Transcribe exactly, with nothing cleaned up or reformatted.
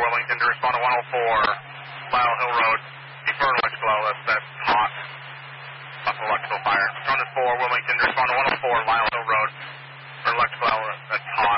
Wilmington to respond to one oh four, Lyle Hill Road. Deferred electrical outlet, that's hot. Lots of electrical fire. Toronto four, Wilmington to respond to one oh four, Lyle Hill Road. For electrical outlet, that's hot.